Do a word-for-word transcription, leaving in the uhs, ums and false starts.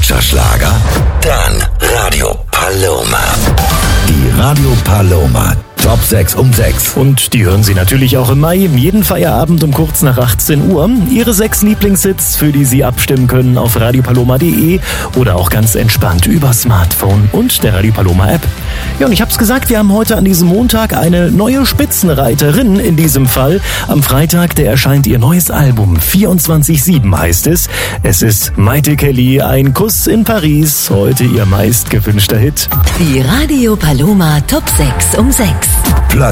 deutscher Schlager? Dann Radio Paloma. Die Radio Paloma Top sechs um sechs. Und die hören Sie natürlich auch im Mai, jeden Feierabend um kurz nach achtzehn Uhr. Ihre sechs Lieblingshits, für die Sie abstimmen können auf radiopaloma punkt de oder auch ganz entspannt über Smartphone und der Radio Paloma App. Ja, und ich hab's gesagt, wir haben heute an diesem Montag eine neue Spitzenreiterin in diesem Fall. Am Freitag, der erscheint ihr neues Album. vierundzwanzig sieben heißt es. Es ist Mayte Kelly, Ein Kuss in Paris. Heute ihr meist gewünschter Hit. Die Radio Paloma Top sechs um sechs. Platz